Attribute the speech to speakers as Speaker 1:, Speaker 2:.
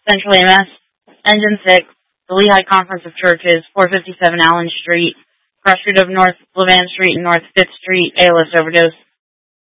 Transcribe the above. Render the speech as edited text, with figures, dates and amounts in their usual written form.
Speaker 1: Central AMS, Engine 6, the Lehigh Conference of Churches, 457 Allen Street, cross street of North Levan Street and North 5th Street, ALS overdose.